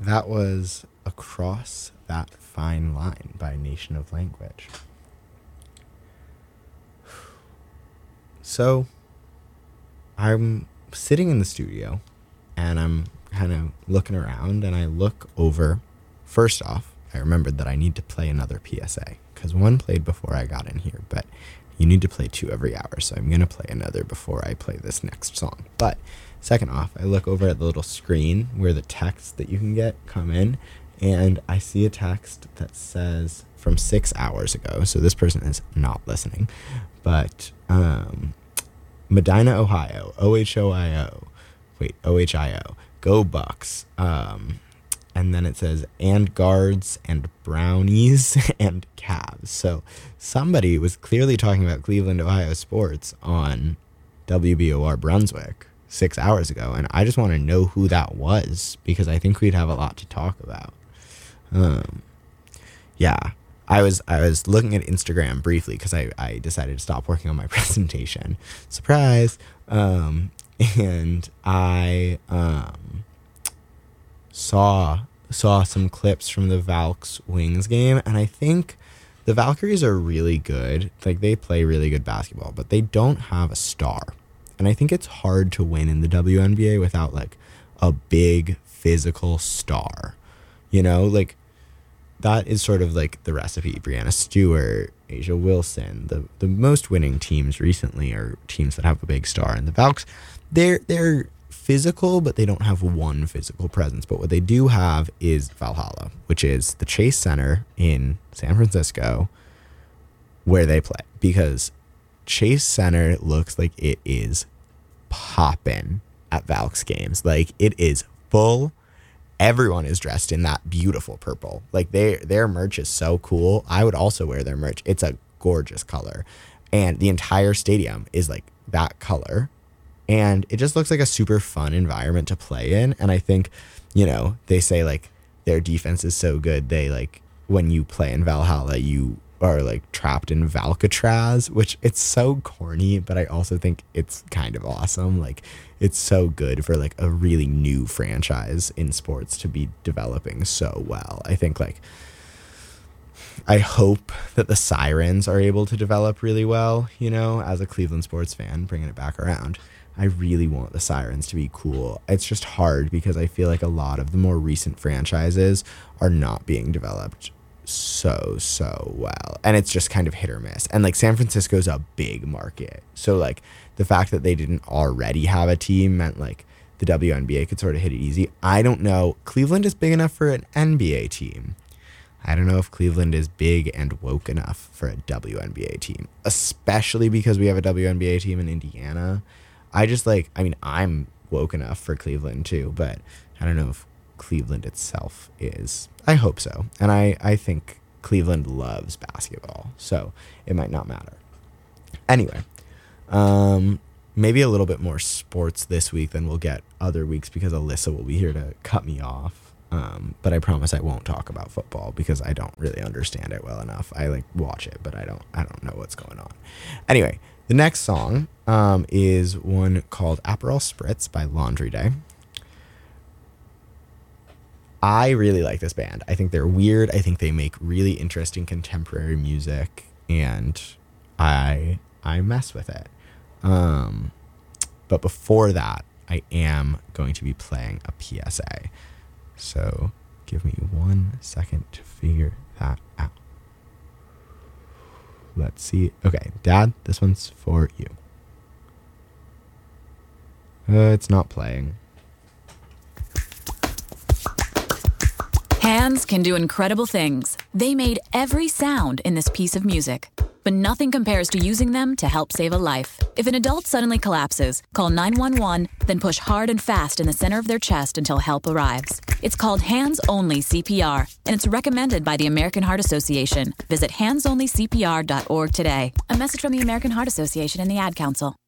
That was Across That Fine Line by Nation of Language. So, I'm sitting in the studio, and I'm kind of looking around, and I look over. First off, I remembered that I need to play another PSA, because one played before I got in here, but you need to play 2 every hour, so I'm going to play another before I play this next song. But second off, I look over at the little screen where the text that you can get come in, and I see a text that says from 6 hours ago, so this person is not listening, but Medina, Ohio, OHIO, go Bucks, and then it says, and guards, and brownies, and Cavs. So somebody was clearly talking about Cleveland, Ohio sports on WBOR Brunswick 6 hours ago, and I just want to know who that was, because I think we'd have a lot to talk about. Yeah, I was looking at Instagram briefly, because I decided to stop working on my presentation. Surprise! And I saw some clips from the Valks Wings game, and I think the Valkyries are really good. Like, they play really good basketball, but they don't have a star. And I think it's hard to win in the WNBA without, like, a big physical star. You know, like, that is sort of like the recipe. Brianna Stewart, Asia Wilson, the most winning teams recently are teams that have a big star. And the Valks, they're physical, but they don't have one physical presence. But what they do have is Valhalla, which is the Chase Center in San Francisco where they play. Because Chase Center looks like it is poppin' at Valks games. Like, it is full. Everyone is dressed in that beautiful purple. Like, their merch is so cool. I would also wear their merch. It's a gorgeous color. And the entire stadium is like that color. And it just looks like a super fun environment to play in. And I think, you know, they say, like, their defense is so good. They, like, when you play in Valhalla, you are, like, trapped in Valcatraz, which it's so corny, but I also think it's kind of awesome. Like, it's so good for, like, a really new franchise in sports to be developing so well. I think, like, I hope that the Sirens are able to develop really well, you know, as a Cleveland sports fan, bringing it back around. I really want the Sirens to be cool. It's just hard because I feel like a lot of the more recent franchises are not being developed so well, and it's just kind of hit or miss. And, like, San Francisco's a big market, so, like, the fact that they didn't already have a team meant, like, the WNBA could sort of hit it easy. I don't know. Cleveland is big enough for an NBA team. I don't know if Cleveland is big and woke enough for a WNBA team, especially because we have a WNBA team in Indiana. I'm woke enough for Cleveland too, but I don't know if Cleveland itself is. I hope so. And I think Cleveland loves basketball, so it might not matter. Anyway, maybe a little bit more sports this week than we'll get other weeks, because Alyssa will be here to cut me off. But I promise I won't talk about football because I don't really understand it well enough. I, like, watch it, but I don't know what's going on. Anyway, the next song is one called Aperol Spritz by Laundry Day. I really like this band. I think they're weird. I think they make really interesting contemporary music, and I mess with it. But before that, I am going to be playing a PSA. So give me 1 second to figure that out. Let's see. Okay, Dad, this one's for you. It's not playing. Hands can do incredible things. They made every sound in this piece of music. But nothing compares to using them to help save a life. If an adult suddenly collapses, call 911, then push hard and fast in the center of their chest until help arrives. It's called Hands-Only CPR, and it's recommended by the American Heart Association. Visit handsonlycpr.org today. A message from the American Heart Association and the Ad Council.